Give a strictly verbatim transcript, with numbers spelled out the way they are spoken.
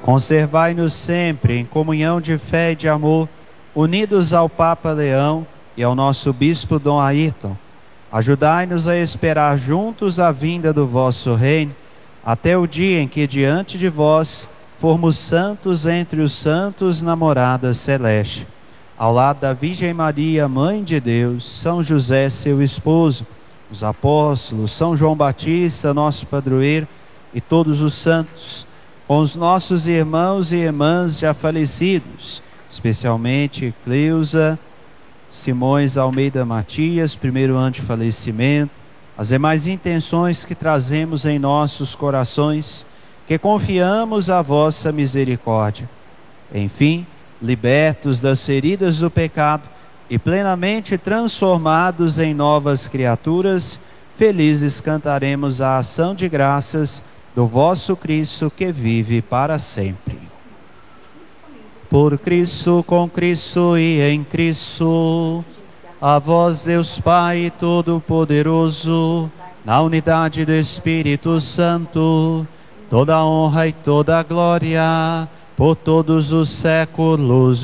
Conservai-nos sempre em comunhão de fé e de amor, unidos ao Papa Leão e ao nosso Bispo Dom Ayrton. Ajudai-nos a esperar juntos a vinda do vosso reino, até o dia em que diante de vós formos santos entre os santos na morada celeste. Ao lado da Virgem Maria, Mãe de Deus, São José, seu esposo, os apóstolos, São João Batista, nosso padroeiro, e todos os santos, com os nossos irmãos e irmãs já falecidos, especialmente Cleusa, Simões Almeida Matias, primeiro ano de falecimento, as demais intenções que trazemos em nossos corações, que confiamos à vossa misericórdia. Enfim, libertos das feridas do pecado e plenamente transformados em novas criaturas, felizes cantaremos a ação de graças do vosso Cristo que vive para sempre. Por Cristo, com Cristo e em Cristo, a vós Deus Pai Todo-Poderoso, na unidade do Espírito Santo, toda a honra e toda a glória, por todos os séculos.